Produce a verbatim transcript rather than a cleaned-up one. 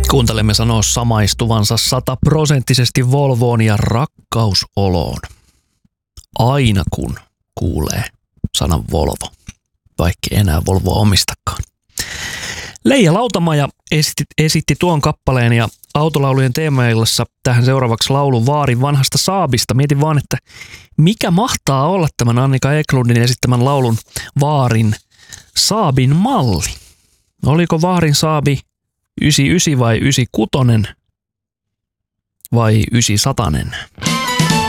Kuuntelemme sanoa samaistuvansa sataprosenttisesti Volvoon ja rakkausoloon. Aina kun kuulee sanan Volvo, vaikka enää Volvoa omistakaan. Leija Lautamaja esitti, esitti tuon kappaleen ja autolaulujen teemaillassa tähän seuraavaksi laulu Vaarin vanhasta Saabista. Mietin vaan, että mikä mahtaa olla tämän Annika Eklundin esittämän laulun Vaarin Saabin malli? Oliko Vaarin Saabi yhdeksänkymmentäyhdeksän vai yhdeksänkymmentäkuusi vai yhdeksänsatanen?